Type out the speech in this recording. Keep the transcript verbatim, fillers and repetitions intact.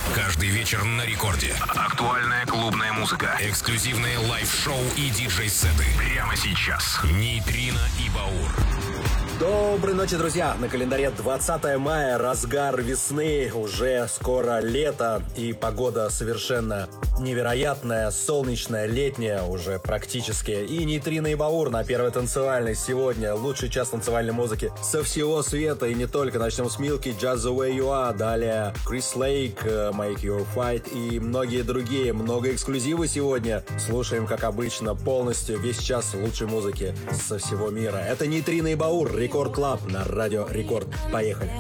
Каждый вечер на рекорде. Актуальная клубная музыка, эксклюзивные лайв-шоу и диджей-сеты. Прямо сейчас. Нейтрино и Баур. Доброй ночи, друзья! На календаре двадцатое мая, разгар весны, уже скоро лето, и погода совершенно невероятная, солнечная, летняя уже практически. И Нейтрино и Баур на Первой танцевальной сегодня. Лучший час танцевальной музыки со всего света, и не только. Начнем с Милки, Just the Way You Are, далее Крис Лейк, Make Your Fight и многие другие. Много эксклюзива сегодня. Слушаем, как обычно, полностью весь час лучшей музыки со всего мира. Это Нейтрино и Баур, Рекорд Клаб на Радио Рекорд. Поехали!